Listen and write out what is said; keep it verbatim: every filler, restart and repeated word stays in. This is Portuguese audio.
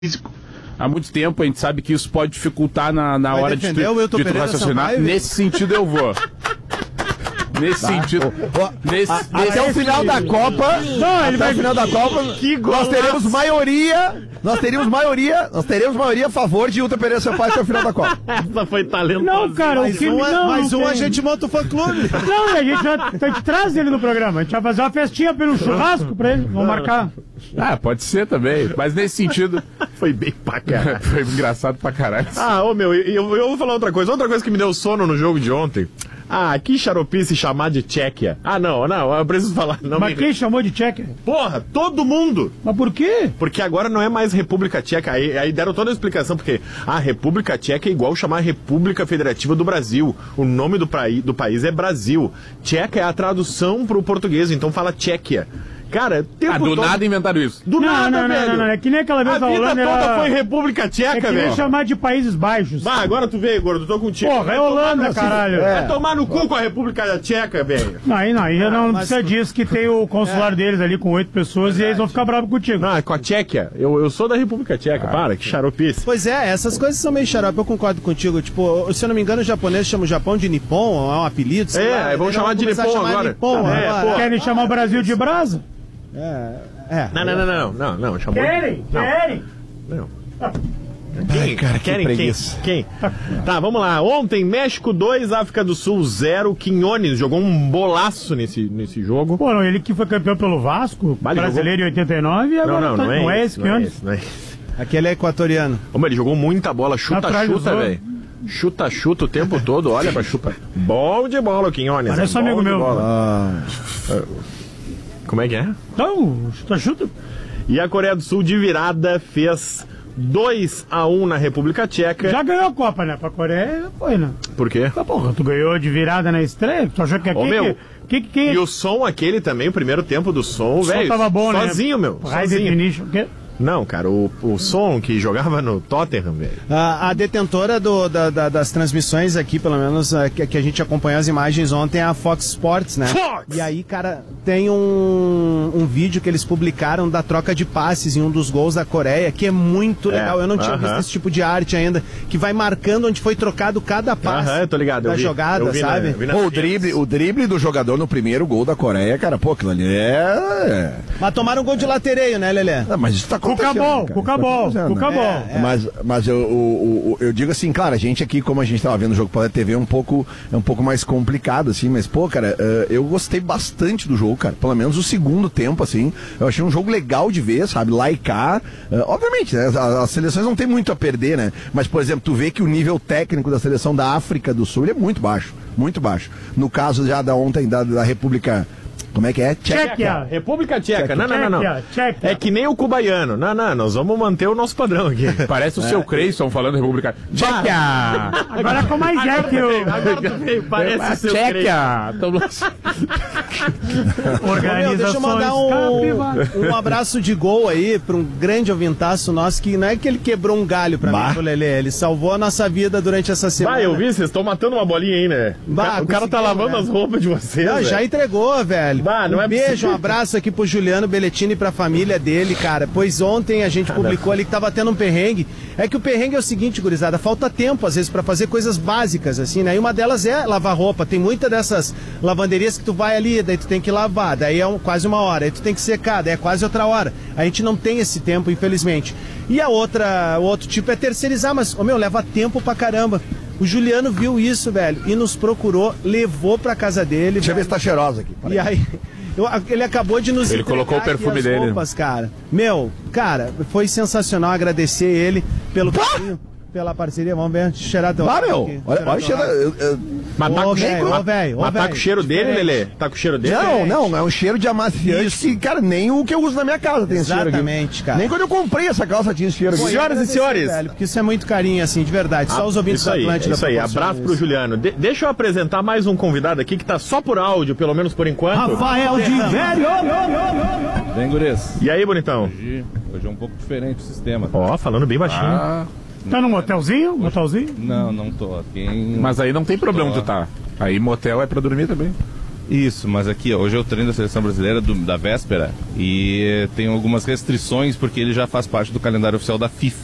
físico há muito tempo, a gente sabe que isso pode dificultar na, na hora de tu, de tu raciocinar. Nesse sentido eu vou. Nesse tá. sentido. O, o, nesse, a, nesse até o final da Copa. Não, ele vai no final da Copa. Que nós teremos maioria. Nós teríamos maioria. Nós teremos maioria a favor de Hilton Pereira Sampaio até o final da Copa. Essa foi talentosa. Não, cara, mais o que um, não, mais não um tem. A gente monta o fã clube. Não, a gente, vai, a gente traz ele no programa. A gente vai fazer uma festinha pelo churrasco pra ele. Vamos marcar. Ah, pode ser também. Mas nesse sentido. Foi bem pra caralho. Foi engraçado pra caralho. Ah, ô meu, eu, eu vou falar outra coisa. Outra coisa que me deu sono no jogo de ontem. Ah, que xaropice chamar de Tchequia. Ah, não, não, eu preciso falar. Não Mas me... quem chamou de Tchequia? Porra, todo mundo! Mas por quê? Porque agora não é mais República Tcheca. Aí, aí deram toda a explicação, porque a República Tcheca é igual chamar República Federativa do Brasil. O nome do, praí, do país é Brasil. Tcheca é a tradução pro português, então fala Tchequia. Cara, tempo ah, do todo... nada inventaram isso. Do não, nada, não, velho. Não, não, não, é que nem aquela vez a a vida Holanda toda era... foi República Tcheca, é que velho. nem chamar de Países Baixos. Bah, agora tu veio, gordo, tô contigo. Porra, é Holanda, caralho. É. Vai tomar no cu com a República Tcheca, velho. Não, aí não, aí já não ah, mas... precisa disso, que tem o consular é. deles ali com oito pessoas. Verdade. E eles vão ficar bravos contigo. Não, é com a Tchequia. Eu, eu sou da República Tcheca, ah, para, que xaropice. Pois é, essas coisas são meio xarope, eu concordo contigo. Tipo, se eu não me engano, o japonês chama o Japão de Nippon, é um apelido. Sei é, lá, vamos chamar de Nippon agora. Nippon, ah, é, agora. Querem chamar o Brasil de Brasa? É... É. Não, não, não, não, não, não, chamou. Querem, não. querem. Não. Quem? Ai, cara, querem que quem? Quem? Tá, vamos lá. Ontem, México dois, África do Sul zero. Quinones jogou um bolaço nesse, nesse jogo. Pô, não, ele que foi campeão pelo Vasco, vale, brasileiro jogou... em oitenta e nove, e agora não, não, tá... não, é não é esse, esse não é Quinones. esse, não é esse. Aquele é equatoriano. Ô, ele jogou muita bola, chuta, chuta, velho. Chuta, chuta o tempo todo, olha pra chuta. Bom de bola, o Quinones. Parece um amigo meu. Ah. Como é que é? Não, chuta, chuta. E a Coreia do Sul de virada fez dois a um na República Tcheca. Já ganhou a Copa, né? Pra Coreia foi, né? Por quê? Ah, porra, tu ganhou de virada na estreia? Tu achou que aqui... Ô, meu, que, que, que... E o som aquele também, o primeiro tempo do som, velho. O som tava bom, né? Sozinho, meu. High sozinho. definition. Que... Não, cara, o, o som que jogava no Tottenham, velho. A, a detentora do, da, da, das transmissões aqui, pelo menos, a, que, que a gente acompanhou as imagens ontem, é a Fox Sports, né? Fox! E aí, cara, tem um, um vídeo que eles publicaram da troca de passes em um dos gols da Coreia, que é muito é, legal. Eu não tinha uh-huh. visto esse tipo de arte ainda, que vai marcando onde foi trocado cada passe uh-huh, eu tô ligado, da eu vi, jogada, eu vi sabe? Na, vi na Pô, o, drible, o drible do jogador no primeiro gol da Coreia, cara, pô, aquilo ali é... Mas tomaram um gol de latereio, né, Lelé? Não, mas isso tá acontecendo, Cucabol, cara. Cucabol, Cucabol. É, é. Mas, mas eu, eu, eu, eu digo assim, claro, a gente aqui, como a gente tava vendo o jogo pela T V, é um pouco, é um pouco mais complicado, assim, mas, pô, cara, eu gostei bastante do jogo, cara. Pelo menos o segundo tempo, assim, eu achei um jogo legal de ver, sabe? Lá e cá. Obviamente, né, as, as seleções não tem muito a perder, né? Mas, por exemplo, tu vê que o nível técnico da seleção da África do Sul ele é muito baixo, muito baixo. No caso já da ontem, da, da República... Como é que é? Tchequia. República Tcheca. Tchequia. Não, não, não, não. Tchequia. É que nem o cubaiano. Não, não, nós vamos manter o nosso padrão aqui. Parece o é. seu Creyson falando República Tchequia. Agora com mais é que o... Parece o seu Tchequia. Organizações. Deixa eu mandar um, um abraço de gol aí pra um grande ouvintaço nosso, que não é que ele quebrou um galho pra bah. mim, pro Lelê. Ele salvou a nossa vida durante essa semana. Vai, eu vi, vocês estão matando uma bolinha aí, né? Bah, o cara tá lavando né? as roupas de vocês. Não, já entregou, velho. Bah, não um é beijo, possível. Um abraço aqui pro Juliano Belletini e pra família dele, cara. Pois ontem a gente publicou ali que tava tendo um perrengue. É que o perrengue é o seguinte, gurizada, falta tempo às vezes pra fazer coisas básicas, assim, né? E uma delas é lavar roupa. Tem muita dessas lavanderias que tu vai ali, daí tu tem que lavar, daí é um, quase uma hora. Aí tu tem que secar, daí é quase outra hora. A gente não tem esse tempo, infelizmente. E a outra, o outro tipo é terceirizar, mas, ô meu, leva tempo pra caramba. O Juliano viu isso, velho, e nos procurou, levou pra casa dele. Deixa eu ver se tá cheirosa aqui. E aí... Eu, ele acabou de nos Ele colocou o perfume as dele. Roupas, cara. Meu, cara, foi sensacional agradecer ele pelo carinho, pela parceria. Vamos ver, cheirar teu. Ah, meu, olha, olha cheiro. Mas tá com o cheiro, ô, velho, mas tá com o cheiro dele, Lelê? Tá com o cheiro dele? Não, não, é um cheiro de amaciante que, cara, nem o que eu uso na minha casa tem esse cheiro aqui. Exatamente, cara. Nem quando eu comprei essa calça tinha esse cheiro aqui. Senhoras e senhores. Velho, porque isso é muito carinho, assim, de verdade. Só ah, os ouvintes da Atlântida. Isso aí, abraço pro Juliano. De deixa eu apresentar mais um convidado aqui que tá só por áudio, pelo menos por enquanto. Rafael de Velho! Bem, gurias. E aí, bonitão? Hoje, hoje é um pouco diferente o sistema. Ó, oh, falando bem baixinho. Ah. Tá num motelzinho? Motelzinho? Não, não tô aqui em... Mas aí não tem problema de tá. Aí motel é pra dormir também. Isso, mas aqui, ó, hoje eu treino da seleção brasileira do, da véspera e tem algumas restrições porque ele já faz parte do calendário oficial da FIFA.